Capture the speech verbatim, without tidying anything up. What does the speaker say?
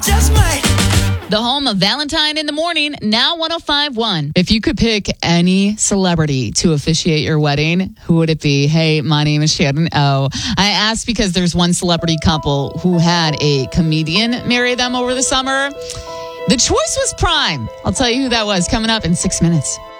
just might. The home of Valentine in the Morning, now one oh five point one. If you could pick any celebrity to officiate your wedding, who would it be? Hey, my name is Shannon O. I asked because there's one celebrity couple who had a comedian marry them over the summer. The choice was Prime. I'll tell you who that was coming up in six minutes.